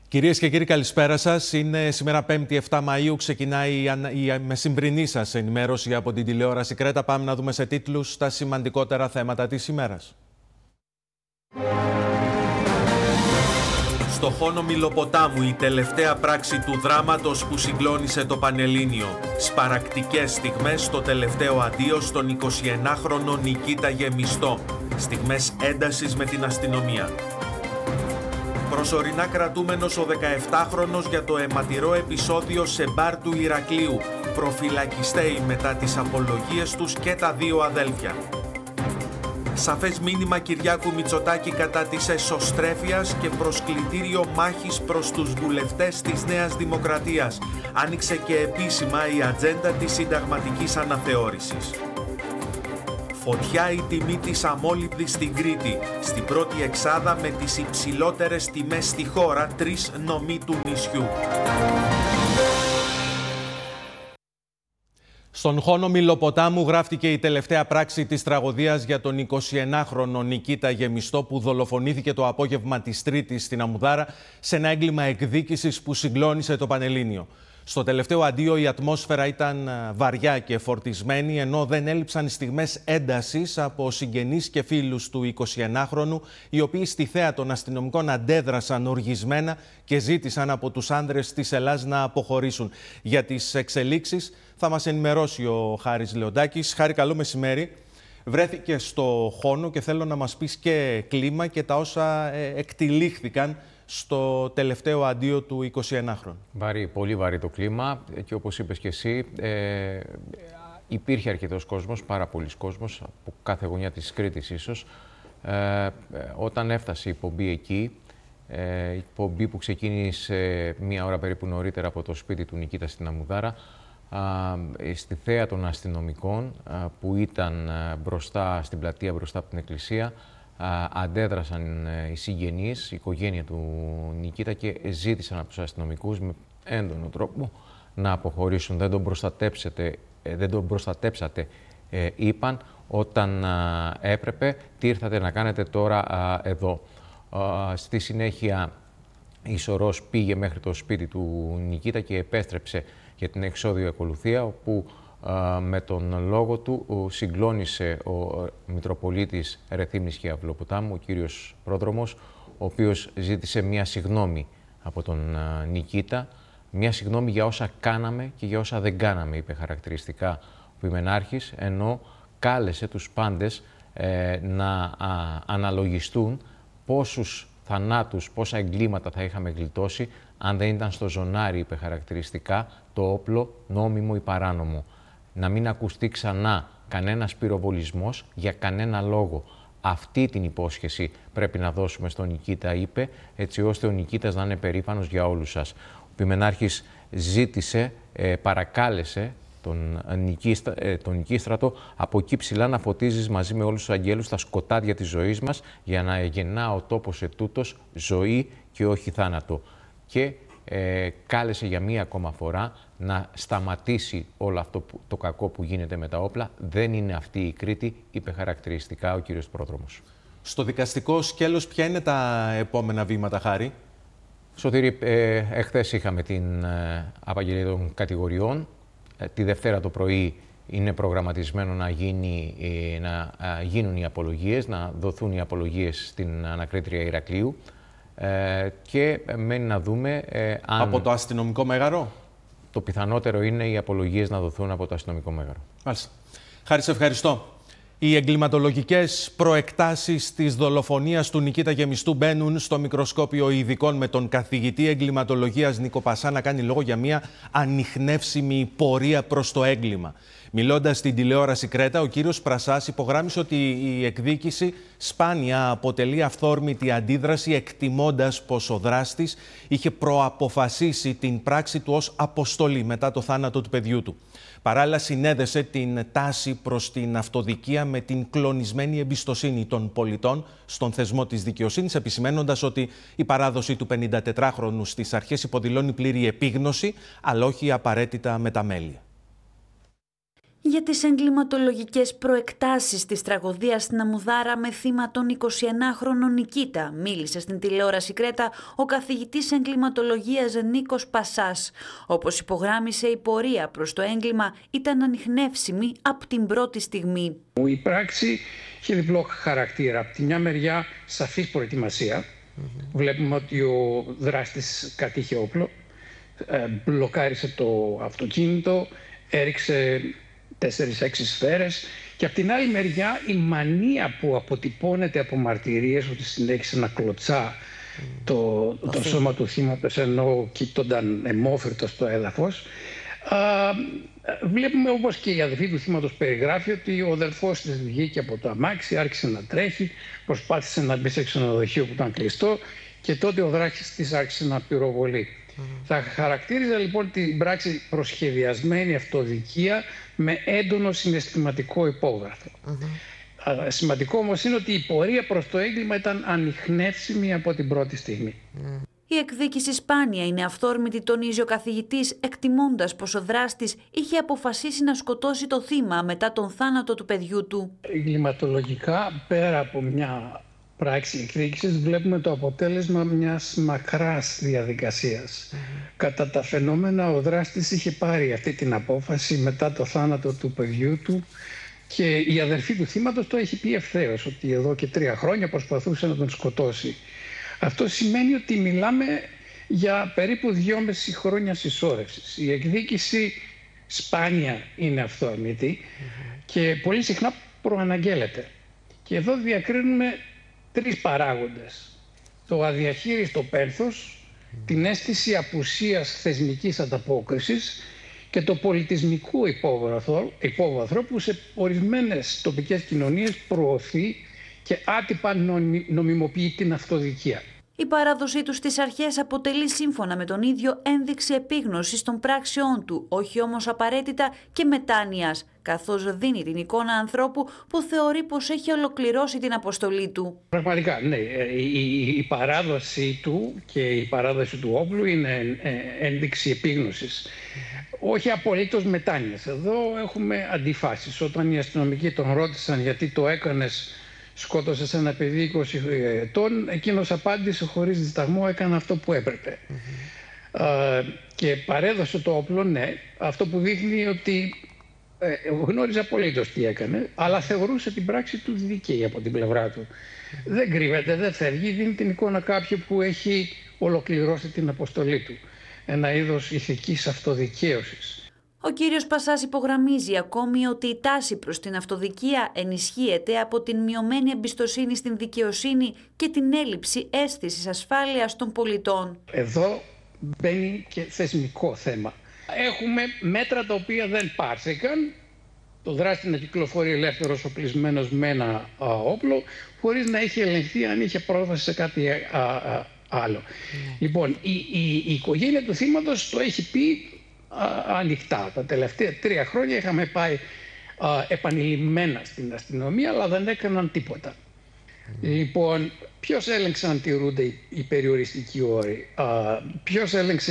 Κυρίες και κύριοι, καλησπέρα σας. Είναι σήμερα 5η 7 Μαΐου. Ξεκινάει η μεσημβρινή σας ενημέρωση από την τηλεόραση Κρέτα. Πάμε να δούμε σε τίτλους τα σημαντικότερα θέματα της ημέρας. Στο Χόνο Μιλοποτάμου, η τελευταία πράξη του δράματος που συγκλώνησε το Πανελλήνιο. Σπαρακτικές στιγμές στο τελευταίο αντίο στον 21χρονο Νικήτα Γεμιστό. Στιγμές έντασης με την αστυνομία. Προσωρινά κρατούμενος ο 17χρονος για το αιματηρό επεισόδιο σε μπαρ του Ηρακλείου. Προφυλακιστέοι μετά τις απολογίες τους και τα δύο αδέλφια. Σαφές μήνυμα Κυριάκου Μητσοτάκη κατά της εσωστρέφειας και προσκλητήριο μάχης προς τους βουλευτές της Νέας Δημοκρατίας. Άνοιξε και επίσημα η ατζέντα της συνταγματικής αναθεώρησης. Φωτιά η τιμή της αμόλυβδης στην Κρήτη. Στην πρώτη εξάδα με τις υψηλότερες τιμές στη χώρα, 3 νομοί του νησιού. Στον Χόνο Μιλοποτάμου γράφτηκε η τελευταία πράξη της τραγωδίας για τον 21χρονο Νικήτα Γεμιστό που δολοφονήθηκε το απόγευμα της Τρίτης στην Αμουδάρα σε ένα έγκλημα εκδίκησης που συγκλώνησε το Πανελλήνιο. Στο τελευταίο αντίο η ατμόσφαιρα ήταν βαριά και φορτισμένη, ενώ δεν έλειψαν στιγμές έντασης από συγγενείς και φίλους του 21χρονου, οι οποίοι στη θέα των αστυνομικών αντέδρασαν οργισμένα και ζήτησαν από τους άνδρες της Ελλάς να αποχωρήσουν. Για τις εξελίξεις θα μας ενημερώσει ο Χάρης Λεοντάκης. Χάρη, καλό μεσημέρι. Βρέθηκε στο Χόνο και θέλω να μας πεις και κλίμα και τα όσα εκτυλίχθηκαν στο τελευταίο αντίο του 21χρονου. Πολύ βαρύ το κλίμα και όπως είπες και εσύ, υπήρχε αρκετός κόσμος, πάρα πολλοί κόσμος, από κάθε γωνιά της Κρήτης ίσως. Όταν έφτασε η εκπομπή εκεί, η εκπομπή που ξεκίνησε μία ώρα περίπου νωρίτερα από το σπίτι του Νικήτα στην Αμουδάρα, στη θέα των αστυνομικών που ήταν μπροστά στην πλατεία, μπροστά από την εκκλησία, αντέδρασαν οι συγγενείς, η οικογένεια του Νικήτα και ζήτησαν από τους αστυνομικούς με έντονο τρόπο να αποχωρήσουν. Δεν τον προστατέψατε, είπαν, όταν έπρεπε. Τι ήρθατε να κάνετε τώρα εδώ? Στη συνέχεια η Σωρός πήγε μέχρι το σπίτι του Νικήτα και επέστρεψε για την εξώδιο ακολουθία, όπου με τον λόγο του συγκλώνησε ο Μητροπολίτης Ρεθύμνης και Αυλοποτάμου, ο κύριος Πρόδρομος, ο οποίος ζήτησε μία συγγνώμη από τον Νικήτα, μία συγγνώμη για όσα κάναμε και για όσα δεν κάναμε, είπε χαρακτηριστικά ο Πιμενάρχης, ενώ κάλεσε τους πάντες να αναλογιστούν πόσους θανάτους, πόσα εγκλήματα θα είχαμε γλιτώσει αν δεν ήταν στο ζωνάρι, είπε χαρακτηριστικά, το όπλο νόμιμο ή παράνομο. Να μην ακουστεί ξανά κανένας πυροβολισμός για κανένα λόγο. Αυτή την υπόσχεση πρέπει να δώσουμε στον Νικήτα, είπε, έτσι ώστε ο Νικήτας να είναι περήφανος για όλους σας. Ο Πιμενάρχης ζήτησε, παρακάλεσε τον Νικήστρατο από εκεί ψηλά να φωτίζεις μαζί με όλους τους αγγέλους τα σκοτάδια της ζωής μας για να γεννά ο τόπος ετούτος ζωή και όχι θάνατο. Και κάλεσε για μία ακόμα φορά να σταματήσει όλο αυτό το κακό που γίνεται με τα όπλα. Δεν είναι αυτή η Κρήτη, είπε χαρακτηριστικά ο κύριος Πρόδρομος. Στο δικαστικό σκέλος ποια είναι τα επόμενα βήματα, Χάρη? Σωτήρη, εχθές είχαμε την απαγγελία των κατηγοριών. Τη Δευτέρα το πρωί είναι προγραμματισμένο να γίνουν οι απολογίες, να δοθούν οι απολογίες στην ανακρίτρια Ηρακλείου. Και μένει να δούμε αν... Από το αστυνομικό μέγαρο? Το πιθανότερο είναι οι απολογίες να δοθούν από το αστυνομικό μέγαρο. Μάλιστα. Χάρη, σε ευχαριστώ. Οι εγκληματολογικές προεκτάσεις της δολοφονίας του Νικήτα Γεμιστού μπαίνουν στο μικροσκόπιο ειδικών, με τον καθηγητή εγκληματολογίας Νίκο Πασά να κάνει λόγο για μια ανιχνεύσιμη πορεία προς το έγκλημα. Μιλώντας στην τηλεόραση Κρέτα, ο κύριος Πρασάς υπογράμμισε ότι η εκδίκηση σπάνια αποτελεί αυθόρμητη αντίδραση, εκτιμώντας πως ο δράστης είχε προαποφασίσει την πράξη του ως αποστολή μετά το θάνατο του παιδιού του. Παράλληλα, συνέδεσε την τάση προς την αυτοδικία με την κλονισμένη εμπιστοσύνη των πολιτών στον θεσμό της δικαιοσύνης, επισημένοντας ότι η παράδοση του 54χρονου στις αρχές υποδηλώνει πλήρη επίγνωση, αλλά όχι απαραίτητα μεταμέλεια. Για τις εγκληματολογικές προεκτάσεις της τραγωδίας στην Αμουδάρα με θύμα τον 21χρονο Νικίτα μίλησε στην τηλεόραση Κρέτα ο καθηγητής εγκληματολογίας Νίκος Πασάς. Όπως υπογράμμισε, η πορεία προς το έγκλημα ήταν ανιχνεύσιμη από την πρώτη στιγμή. Η πράξη είχε διπλό χαρακτήρα. Από τη μια μεριά σαφής προετοιμασία. Βλέπουμε ότι ο δράστης κατήχε όπλο, μπλοκάρισε το αυτοκίνητο, έριξε 4-6 σφαίρες, και από την άλλη μεριά η μανία που αποτυπώνεται από μαρτυρίες ότι συνέχισε να κλωτσά το σώμα του θύματος ενώ κοίτονταν αιμόφυρτο στο έδαφος. Βλέπουμε, όπως και η αδελφή του θύματος περιγράφει, ότι ο αδελφός της βγήκε από το αμάξι, άρχισε να τρέχει, προσπάθησε να μπει σε ξενοδοχείο που ήταν κλειστό και τότε ο δράστης της άρχισε να πυροβολεί. Θα χαρακτήριζα λοιπόν την πράξη προσχεδιασμένη αυτοδικία με έντονο συναισθηματικό υπόβαθρο. Σημαντικό όμως είναι ότι η πορεία προς το έγκλημα ήταν ανιχνεύσιμη από την πρώτη στιγμή. Η εκδίκηση σπάνια είναι αυθόρμητη, τονίζει ο καθηγητής, εκτιμώντας πως ο δράστης είχε αποφασίσει να σκοτώσει το θύμα μετά τον θάνατο του παιδιού του. Εγκληματολογικά, πέρα από μια πράξη εκδίκησης, βλέπουμε το αποτέλεσμα μιας μακράς διαδικασίας. Κατά τα φαινόμενα, ο δράστης είχε πάρει αυτή την απόφαση μετά το θάνατο του παιδιού του και η αδερφή του θύματος το έχει πει ευθέως, ότι εδώ και 3 χρόνια προσπαθούσε να τον σκοτώσει. Αυτό σημαίνει ότι μιλάμε για περίπου 2,5 χρόνια συσσόρευσης. Η εκδίκηση σπάνια είναι αυθόρμητη και πολύ συχνά προαναγγέλλεται. Και εδώ διακρίνουμε 3 παράγοντες. Το αδιαχείριστο πένθος, την αίσθηση απουσίας θεσμικής ανταπόκρισης και το πολιτισμικό υπόβαθρο που σε ορισμένες τοπικές κοινωνίες προωθεί και άτυπα νομιμοποιεί την αυτοδικία. Η παράδοσή του στις αρχές αποτελεί, σύμφωνα με τον ίδιο, ένδειξη επίγνωσης των πράξεών του, όχι όμως απαραίτητα και μετάνοιας, καθώς δίνει την εικόνα ανθρώπου που θεωρεί πως έχει ολοκληρώσει την αποστολή του. Πραγματικά, ναι. Η παράδοση του και η παράδοση του όπλου είναι ένδειξη επίγνωσης. Όχι απολύτως μετάνοιας. Εδώ έχουμε αντιφάσεις. Όταν οι αστυνομικοί τον ρώτησαν γιατί το έκανες, σκότωσες ένα παιδί 20 ετών, εκείνος απάντησε χωρίς δισταγμό, έκανα αυτό που έπρεπε. Και παρέδωσε το όπλο, ναι, αυτό που δείχνει ότι γνώριζε απολύτως τι έκανε, αλλά θεωρούσε την πράξη του δίκαιη από την πλευρά του. Δεν κρύβεται, δεν φεύγει, δίνει την εικόνα κάποιου που έχει ολοκληρώσει την αποστολή του. Ένα είδος ηθικής αυτοδικαίωσης. Ο κύριος Πασάς υπογραμμίζει ακόμη ότι η τάση προς την αυτοδικία ενισχύεται από την μειωμένη εμπιστοσύνη στην δικαιοσύνη και την έλλειψη αίσθησης ασφάλειας των πολιτών. Εδώ μπαίνει και θεσμικό θέμα. Έχουμε μέτρα τα οποία δεν πάρθηκαν. Το δράστη να κυκλοφορεί ελεύθερος οπλισμένος με ένα όπλο, χωρίς να έχει ελεγχθεί αν είχε πρόσβαση σε κάτι άλλο. Λοιπόν, η οικογένεια του θύματος το έχει πει ανοιχτά. Τα τελευταία 3 χρόνια είχαμε πάει επανειλημμένα στην αστυνομία, αλλά δεν έκαναν τίποτα. Λοιπόν, ποιος έλεγξε αν τηρούνται οι περιοριστικοί όροι, ποιος έλεγξε